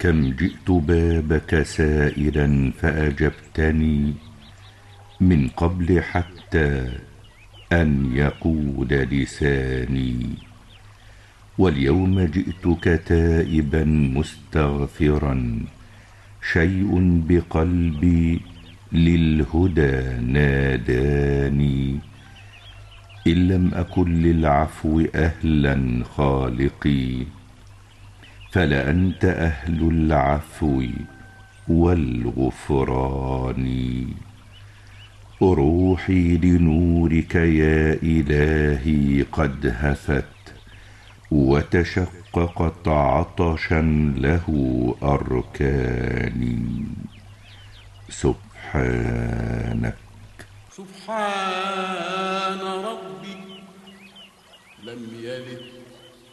كم جئت بابك سائلا فأجبتني من قبل حتى أن يقول لساني، واليوم جئتك تائبا مستغفرا، شيء بقلبي للهدى ناداني. إن لم أكن للعفو أهلا خالقي، فلأنت أهل العفو والغفران. روحي لنورك يا إلهي قد هفت، وتشققت عطشا له أركاني. سبحانك. سبحان ربي لم يلد